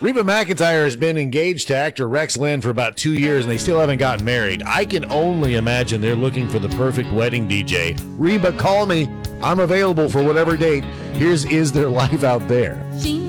Reba McEntire has been engaged to actor Rex Lynn for about 2 years, and they still haven't gotten married. I can only imagine they're looking for the perfect wedding DJ. Reba, call me. I'm available for whatever date. Here's Is There Life Out There?